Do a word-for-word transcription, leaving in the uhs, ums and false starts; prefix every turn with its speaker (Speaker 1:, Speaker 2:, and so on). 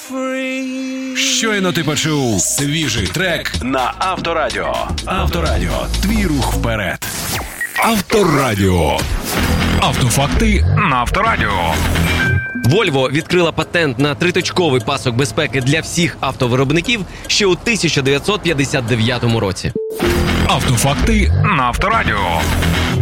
Speaker 1: Щойно ти почув свіжий трек на Авторадіо. Авторадіо. Твій рух вперед. Авторадіо. Автофакти на Авторадіо.
Speaker 2: Volvo відкрила патент на триточковий пасок безпеки для всіх автовиробників ще у тисяча дев'ятсот п'ятдесят дев'ятому році.
Speaker 1: Автофакти на Авторадіо.